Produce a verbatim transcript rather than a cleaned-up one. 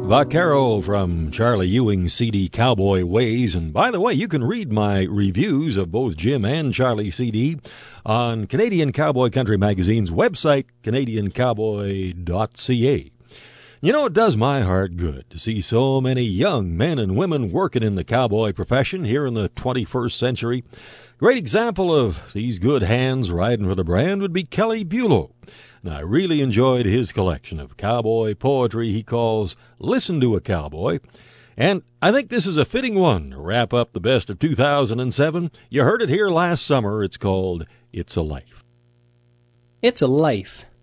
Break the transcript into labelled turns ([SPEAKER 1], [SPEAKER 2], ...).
[SPEAKER 1] Vaquero from Charlie Ewing's C D Cowboy Ways. And by the way, you can read my reviews of both Jim and Charlie's C D on Canadian Cowboy Country Magazine's website, canadian cowboy dot c a. You know, it does my heart good to see so many young men and women working in the cowboy profession here in the twenty-first century. Great example of these good hands riding for the brand would be Kelly Bulow. And I really enjoyed his collection of cowboy poetry he calls Listen to a Cowboy. And I think this is a fitting one to wrap up the best of two thousand seven. You heard it here last summer. It's called It's a Life.
[SPEAKER 2] It's a life.